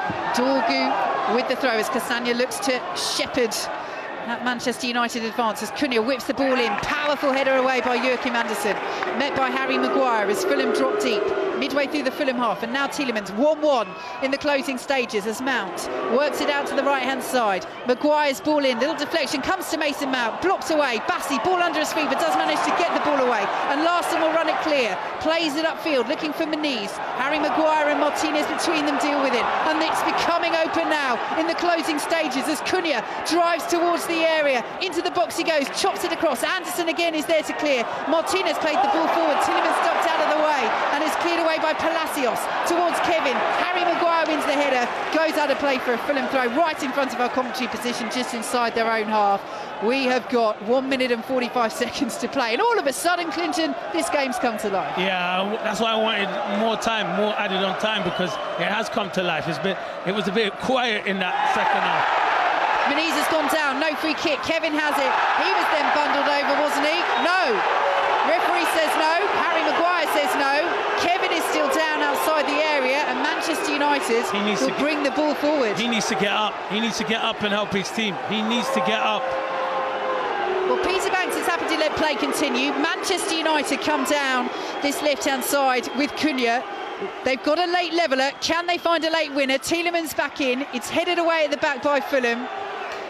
Dorgu with the throw as Castagna looks to shepherd that Manchester United advance as Cunha whips the ball in. Powerful header away by Joachim Andersen. Met by Harry Maguire as Fulham drop deep midway through the Fulham half, and now Tielemans 1-1 in the closing stages as Mount works it out to the right hand side. Maguire's ball in, little deflection comes to Mason Mount, blocked away. Bassey, ball under his feet, but does manage to get the ball away, and Larson will run it clear, plays it upfield looking for Muniz. Harry Maguire and Martinez between them deal with it, and it's becoming open now in the closing stages as Cunha drives towards the area. Into the box he goes, chops it across. Anderson again is there to clear. Martinez played the ball forward, Tielemans ducked out of the way and is cleared away by Palacios towards Kevin. Harry Maguire wins the header, goes out of play for a Fulham throw right in front of our commentary position, just inside their own half. We have got 1 minute and 45 seconds to play, and all of a sudden, Clinton, this game's come to life. Yeah, that's why I wanted more time, more added on time, because it has come to life. It was a bit quiet in that second half. Muniz has gone down, no free kick. Kevin has it. He was then bundled over, wasn't he? No. Referee says no. Harry Maguire says no. Kevin is still down outside the area, and Manchester United will bring the ball forward. He needs to get up. He needs to get up and help his team. He needs to get up. Well, Peter Banks is happy to let play continue. Manchester United come down this left-hand side with Cunha. They've got a late leveller. Can they find a late winner? Tielemans back in. It's headed away at the back by Fulham.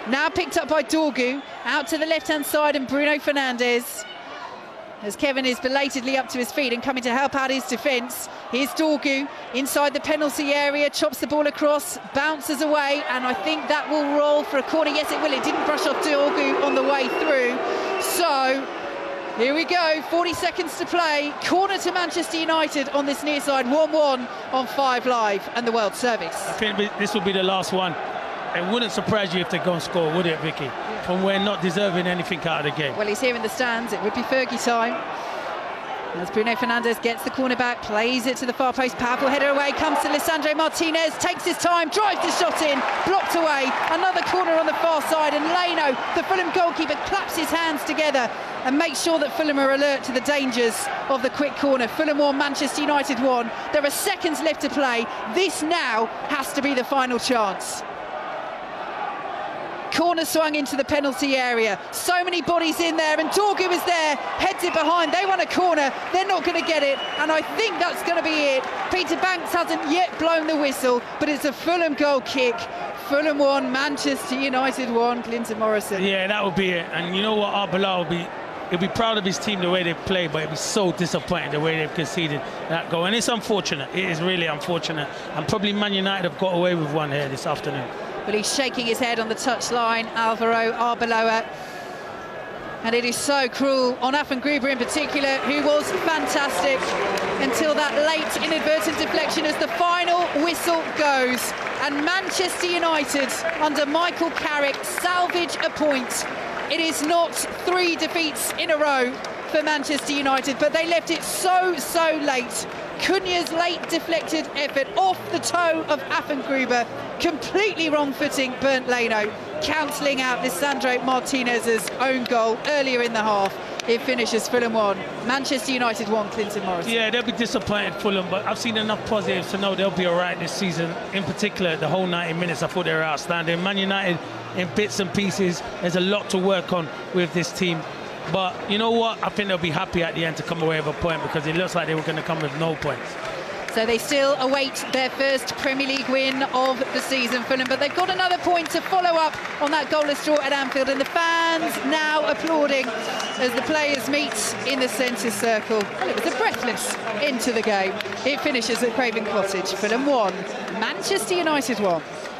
Now picked up by Dorgu, out to the left-hand side, and Bruno Fernandes. As Kevin is belatedly up to his feet and coming to help out his defence. Here's Dorgu inside the penalty area, chops the ball across, bounces away, and I think that will roll for a corner. Yes, it will. It didn't brush off Dorgu on the way through. So here we go, 40 seconds to play. Corner to Manchester United on this near side, 1-1 on 5 Live and the World Service. I think this will be the last one. It wouldn't surprise you if they go and score, would it, Vicky? From we're not deserving anything out of the game. Well, he's here in the stands. It would be Fergie time. As Bruno Fernandes gets the corner back, plays it to the far post, powerful header away, comes to Lisandro Martinez, takes his time, drives the shot in, blocked away, another corner on the far side, and Leno, the Fulham goalkeeper, claps his hands together and makes sure that Fulham are alert to the dangers of the quick corner. Fulham 1, Manchester United 1. There are seconds left to play. This now has to be the final chance. Corner swung into the penalty area. So many bodies in there, and Dorgu is there, heads it behind. They want a corner. They're not going to get it, and I think that's going to be it. Peter Banks hasn't yet blown the whistle, but it's a Fulham goal kick. Fulham 1, Manchester United 1. Clinton Morrison. Yeah, that would be it. And you know what, Arbeloa he'll be proud of his team the way they play, but he'll be so disappointed the way they've conceded that goal. And it's unfortunate. It is really unfortunate. And probably Man United have got away with one here this afternoon. Well, he's shaking his head on the touchline, Alvaro Arbeloa. And it is so cruel on Affengruber in particular, who was fantastic until that late inadvertent deflection as the final whistle goes. And Manchester United, under Michael Carrick, salvage a point. It is not 3 defeats in a row for Manchester United, but they left it so late. Cunha's late deflected effort off the toe of Affengruber, completely wrong footing Bernd Leno, cancelling out Lisandro Martinez's own goal earlier in the half. It finishes Fulham 1, Manchester United 1, Clinton Morrison. Yeah, they'll be disappointed, Fulham, but I've seen enough positives to know they'll be all right this season. In particular, the whole 90 minutes, I thought they were outstanding. Man United, in bits and pieces, there's a lot to work on with this team. But you know what? I think they'll be happy at the end to come away with a point, because it looks like they were going to come with no points. So they still await their first Premier League win of the season, Fulham, but they've got another point to follow up on that goalless draw at Anfield, and the fans now applauding as the players meet in the centre circle. Well, it was a breathless end to the game. It finishes at Craven Cottage. Fulham 1, Manchester United 1.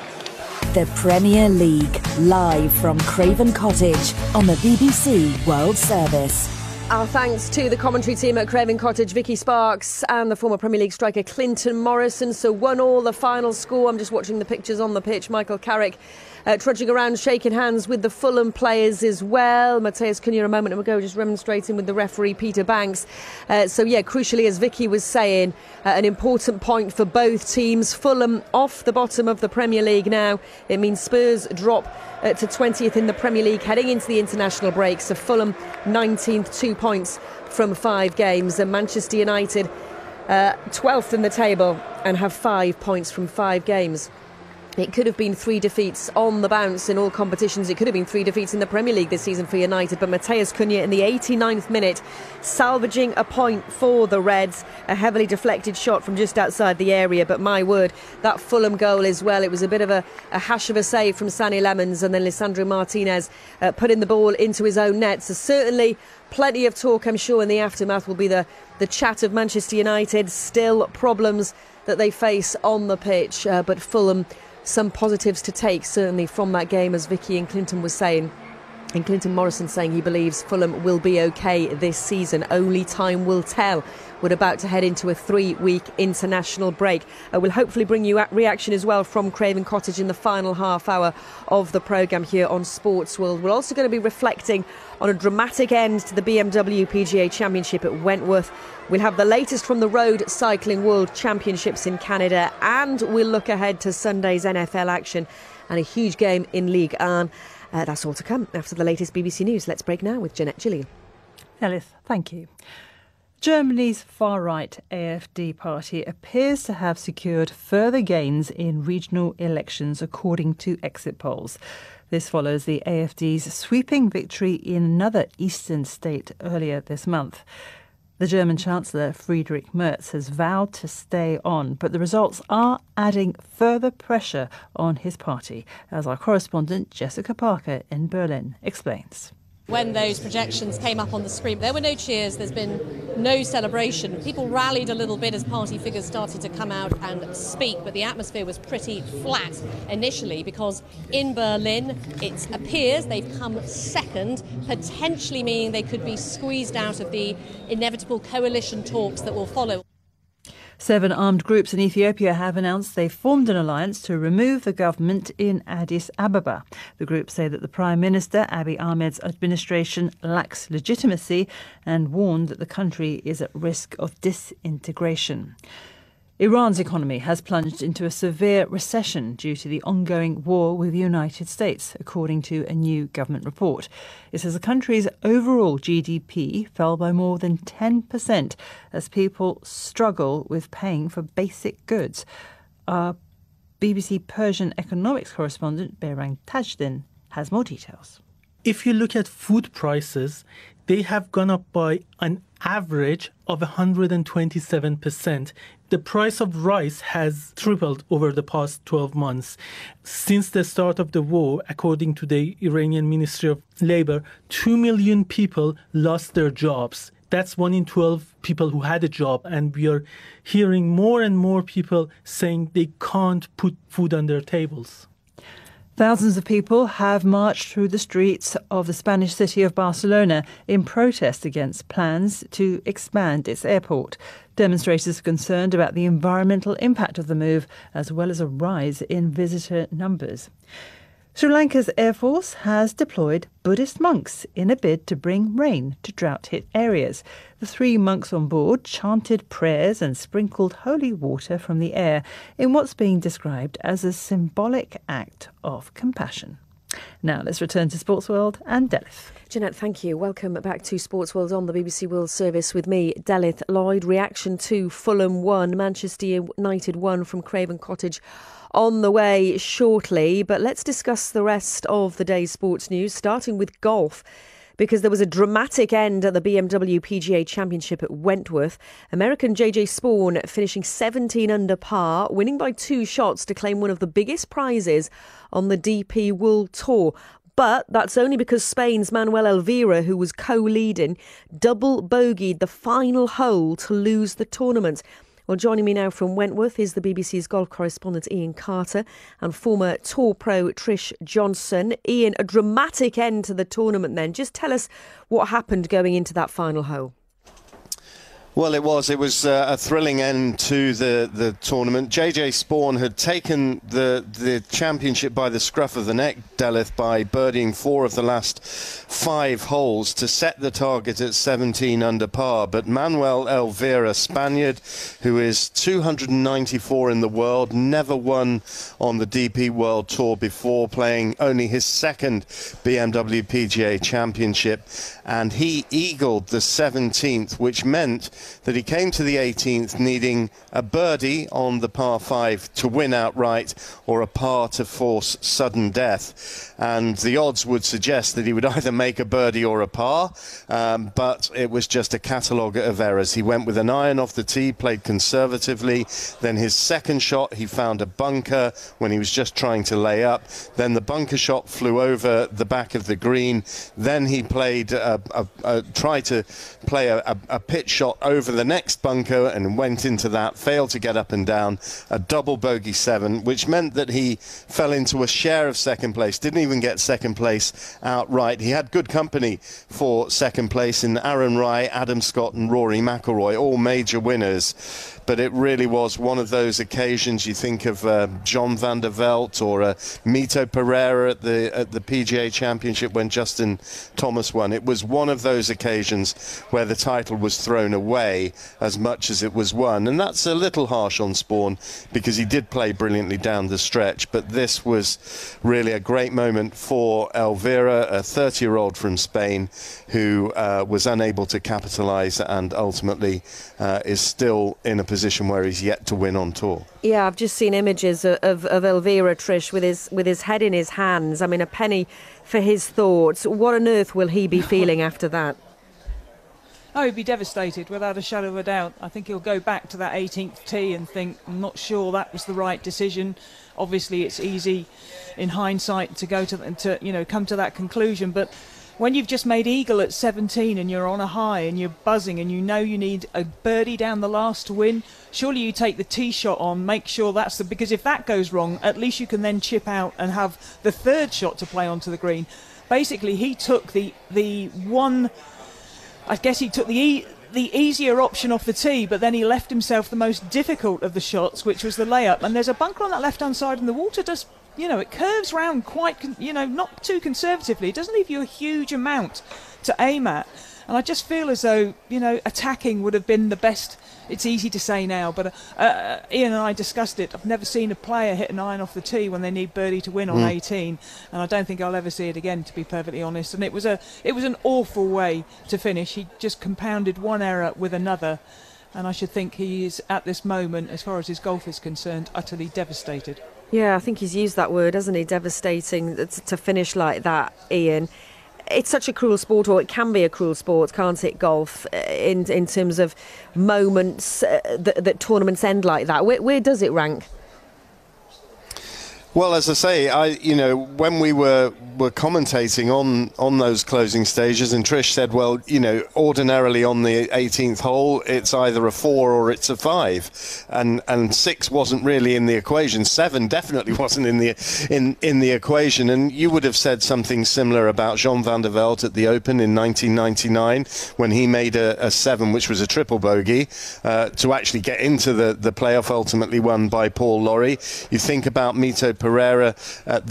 The Premier League, live from Craven Cottage on the BBC World Service. Our thanks to the commentary team at Craven Cottage, Vicky Sparks and the former Premier League striker Clinton Morrison. So 1-1 the final score. I'm just watching the pictures on the pitch. Michael Carrick trudging around, shaking hands with the Fulham players as well. Matheus Cunha a moment ago just remonstrating with the referee Peter Banks. So yeah, crucially, as Vicky was saying, an important point for both teams. Fulham off the bottom of the Premier League now. It means Spurs drop to 20th in the Premier League heading into the international break. So Fulham 19th, 2 points from 5 games, and Manchester United 12th in the table and have 5 points from 5 games. It could have been 3 defeats on the bounce in all competitions. It could have been 3 defeats in the Premier League this season for United. But Matheus Cunha in the 89th minute, salvaging a point for the Reds. A heavily deflected shot from just outside the area. But my word, that Fulham goal as well. It was a bit of a hash of a save from Sonny Lemons. And then Lisandro Martinez putting the ball into his own net. So certainly plenty of talk, I'm sure, in the aftermath will be the chat of Manchester United. Still problems that they face on the pitch. But Fulham, some positives to take, certainly, from that game, as Vicky and Clinton was saying. And Clinton Morrison saying he believes Fulham will be OK this season. Only time will tell. We're about to head into a 3-week international break. We'll hopefully bring you a reaction as well from Craven Cottage in the final half hour of the programme here on Sports World. We're also going to be reflecting on a dramatic end to the BMW PGA Championship at Wentworth. We'll have the latest from the Road Cycling World Championships in Canada, and we'll look ahead to Sunday's NFL action and a huge game in Ligue 1. That's all to come after the latest BBC News. Let's break now with Jeanette Gillian. Ellis, thank you. Germany's far-right AfD party appears to have secured further gains in regional elections, according to exit polls. This follows the AfD's sweeping victory in another eastern state earlier this month. The German Chancellor Friedrich Merz has vowed to stay on, but the results are adding further pressure on his party, as our correspondent Jessica Parker in Berlin explains. When those projections came up on the screen, there were no cheers, there's been no celebration. People rallied a little bit as party figures started to come out and speak, but the atmosphere was pretty flat initially because in Berlin it appears they've come second, potentially meaning they could be squeezed out of the inevitable coalition talks that will follow. 7 armed groups in Ethiopia have announced they've formed an alliance to remove the government in Addis Ababa. The groups say that the Prime Minister, Abiy Ahmed's administration, lacks legitimacy and warned that the country is at risk of disintegration. Iran's economy has plunged into a severe recession due to the ongoing war with the United States, according to a new government report. It says the country's overall GDP fell by more than 10% as people struggle with paying for basic goods. Our BBC Persian economics correspondent, Behrang Tajdin, has more details. If you look at food prices, they have gone up by an average of 127%. The price of rice has tripled over the past 12 months. Since the start of the war, according to the Iranian Ministry of Labor, 2 million people lost their jobs. That's 1 in 12 people who had a job. And we are hearing more and more people saying they can't put food on their tables. Thousands of people have marched through the streets of the Spanish city of Barcelona in protest against plans to expand its airport. Demonstrators are concerned about the environmental impact of the move, as well as a rise in visitor numbers. Sri Lanka's Air Force has deployed Buddhist monks in a bid to bring rain to drought-hit areas. The 3 monks on board chanted prayers and sprinkled holy water from the air in what's being described as a symbolic act of compassion. Now let's return to Sports World and Delith. Jeanette, thank you. Welcome back to Sports World on the BBC World Service with me, Delith Lloyd. Reaction to Fulham 1, Manchester United 1 from Craven Cottage on the way shortly. But let's discuss the rest of the day's sports news, starting with golf, because there was a dramatic end at the BMW PGA Championship at Wentworth. American JJ Spaun finishing 17 under par, winning by 2 shots to claim one of the biggest prizes on the DP World Tour. But that's only because Spain's Manuel Elvira, who was co-leading, double bogeyed the final hole to lose the tournament. Well, joining me now from Wentworth is the BBC's golf correspondent Ian Carter and former Tour pro Trish Johnson. Ian, a dramatic end to the tournament then. Just tell us what happened going into that final hole. Well, it was a thrilling end to the tournament. JJ Spaun had taken the championship by the scruff of the neck, Delith, by birdieing 4 of the last 5 holes to set the target at 17 under par. But Manuel Elvira, Spaniard, who is 294 in the world, never won on the DP World Tour before, playing only his 2nd BMW PGA Championship, and he eagled the 17th, which meant that he came to the 18th needing a birdie on the par 5 to win outright, or a par to force sudden death. And the odds would suggest that he would either make a birdie or a par, but it was just a catalogue of errors. He went with an iron off the tee, played conservatively. Then his 2nd shot, he found a bunker when he was just trying to lay up. Then the bunker shot flew over the back of the green. Then he played tried to play a pitch shot over the next bunker and went into that, failed to get up and down, a double bogey 7, which meant that he fell into a share of 2nd place, didn't even get 2nd place outright. He had good company for 2nd place in Aaron Rai, Adam Scott and Rory McIlroy, all major winners. But it really was one of those occasions. You think of John van der Velde or Mito Pereira at the PGA Championship when Justin Thomas won. It was one of those occasions where the title was thrown away as much as it was won. And that's a little harsh on Spaun because he did play brilliantly down the stretch. But this was really a great moment for Elvira, a 30-year-old from Spain who was unable to capitalise and ultimately is still in a position where he's yet to win on tour. Yeah, I've just seen images of Elvira, Trish, with his head in his hands. I mean, a penny for his thoughts. What on earth will he be feeling after that? Oh, he'd be devastated, without a shadow of a doubt. I think he'll go back to that 18th tee and think, I'm not sure that was the right decision. Obviously, it's easy in hindsight to go to come to that conclusion. But when you've just made eagle at 17 and you're on a high and you're buzzing and you know you need a birdie down the last to win, surely you take the tee shot on, make sure that's because if that goes wrong, at least you can then chip out and have the third shot to play onto the green. Basically, he took the one. I guess he took the easier option off the tee, but then he left himself the most difficult of the shots, which was the layup. And there's a bunker on that left-hand side, and the water does, it curves round quite, not too conservatively. It doesn't leave you a huge amount to aim at. And I just feel as though, attacking would have been the best. It's easy to say now, but Ian and I discussed it. I've never seen a player hit an iron off the tee when they need birdie to win on 18, and I don't think I'll ever see it again, to be perfectly honest. And it was an awful way to finish. He just compounded one error with another, and I should think he is, at this moment, as far as his golf is concerned, utterly devastated. Yeah, I think he's used that word, hasn't he? Devastating to finish like that, Ian. It's such a cruel sport, or it can be a cruel sport, can't it, golf, in terms of moments that tournaments end like that. Where does it rank? Well, as I say, when we were commentating on those closing stages, and Trish said, well, ordinarily on the 18th hole, it's either a 4 or it's a 5, and 6 wasn't really in the equation. 7 definitely wasn't in the equation, and you would have said something similar about Jean van der Velde at the Open in 1999 when he made a 7, which was a triple bogey, to actually get into the playoff, ultimately won by Paul Lawrie. You think about Mito Pereira at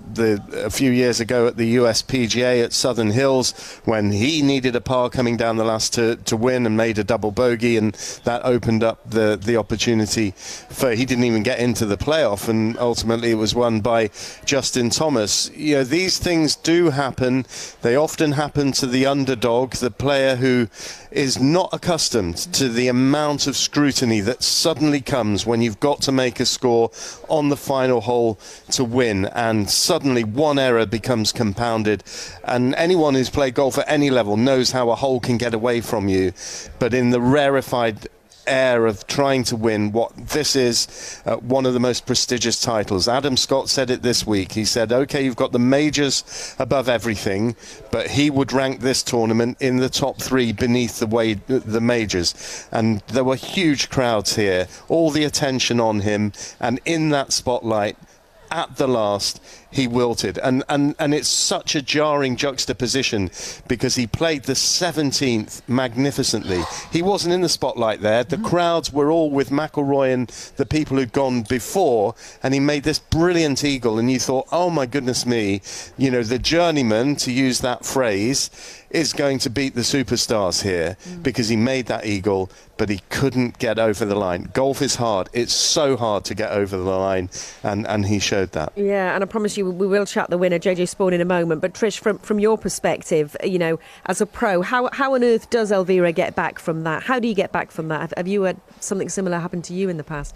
a few years ago at the US PGA at Southern Hills when he needed a par coming down the last to win and made a double bogey, and that opened up the opportunity for, he didn't even get into the playoff, and ultimately it was won by Justin Thomas. These things do happen. They often happen to the underdog, the player who is not accustomed to the amount of scrutiny that suddenly comes when you've got to make a score on the final hole to win, and suddenly one error becomes compounded. And anyone who's played golf at any level knows how a hole can get away from you, but in the rarefied air of trying to win what this is, one of the most prestigious titles. Adam Scott said it this week. He said, okay, you've got the majors above everything, but he would rank this tournament in the top 3 beneath the majors. And there were huge crowds here, all the attention on him, and in that spotlight at the last he wilted, and it's such a jarring juxtaposition because he played the 17th magnificently. He wasn't in the spotlight there. The crowds were all with McIlroy and the people who'd gone before, and he made this brilliant eagle, and you thought, oh my goodness me, the journeyman, to use that phrase, is going to beat the superstars here because he made that eagle, but he couldn't get over the line. Golf is hard. It's so hard to get over the line, and he showed that. Yeah, and I promise you we will chat the winner, JJ Spaun, in a moment. But Trish, from your perspective, as a pro, how on earth does Elvira get back from that? How do you get back from that? Have you had something similar happen to you in the past?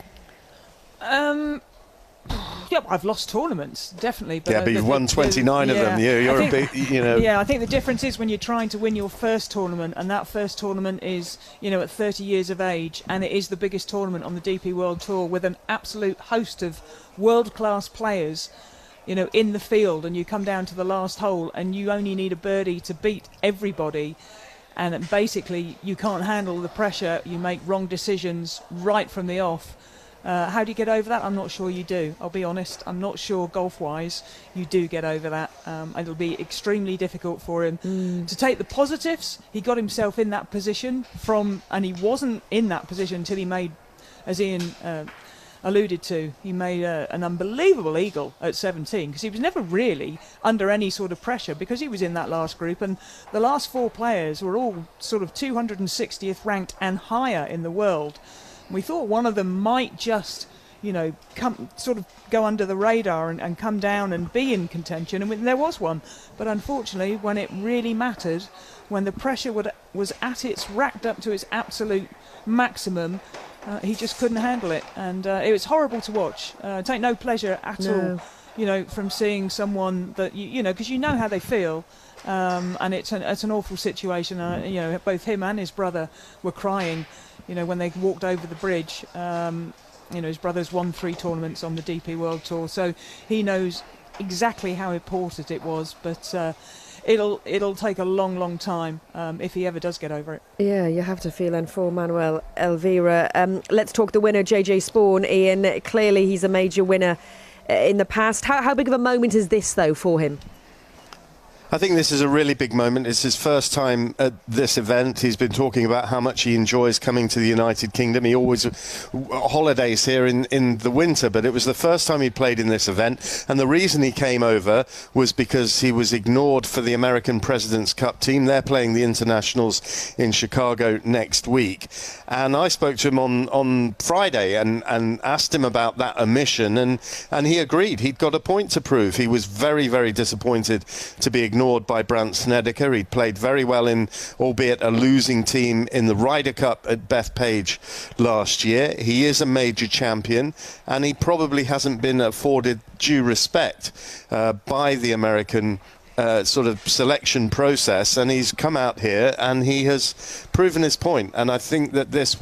Yeah, I've lost tournaments, definitely. But you've won 29 of them. You're a big, Yeah, I think the difference is when you're trying to win your first tournament, and that first tournament is, at 30 years of age, and it is the biggest tournament on the DP World Tour with an absolute host of world-class players, in the field, and you come down to the last hole, and you only need a birdie to beat everybody. And basically, you can't handle the pressure. You make wrong decisions right from the off. How do you get over that? I'm not sure you do. I'll be honest. I'm not sure golf-wise you do get over that. It'll be extremely difficult for him to take the positives. He got himself in that position and he wasn't in that position until he made, as Ian alluded to, he made an unbelievable eagle at 17 because he was never really under any sort of pressure because he was in that last group, and the last 4 players were all sort of 260th ranked and higher in the world. We thought one of them might just, come sort of go under the radar and come down and be in contention, and there was one. But unfortunately, when it really mattered, when the pressure was racked up to its absolute maximum, he just couldn't handle it, and it was horrible to watch. Take no pleasure at all from seeing someone that because you know how they feel. And it's an awful situation. Both him and his brother were crying, when they walked over the bridge. His brother's won 3 tournaments on the DP World Tour, so he knows exactly how important it was. But it'll take a long time if he ever does get over it. Yeah, you have to feel. And for Manuel Elvira, let's talk the winner, JJ Spaun. Ian, clearly he's a major winner in the past. How big of a moment is this, though, for him? I think this is a really big moment. It's his first time at this event. He's been talking about how much he enjoys coming to the United Kingdom. He always holidays here in the winter, but it was the first time he played in this event. And the reason he came over was because he was ignored for the American President's Cup team. They're playing the internationals in Chicago next week. And I spoke to him on Friday and asked him about that omission, and he agreed. He'd got a point to prove. He was very, very disappointed to be ignored by Brandt Snedeker. He'd played very well in, albeit a losing team, in the Ryder Cup at Bethpage last year. He is a major champion, and he probably hasn't been afforded due respect by the American sort of selection process, and he's come out here and he has proven his point. And I think that this